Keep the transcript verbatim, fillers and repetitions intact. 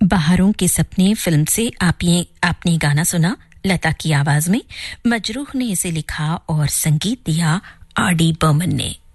बहारों के सपने फिल्म से आप ये आपने गाना सुना लता की आवाज में। मजरूह ने इसे लिखा और संगीत दिया आर डी बर्मन ने।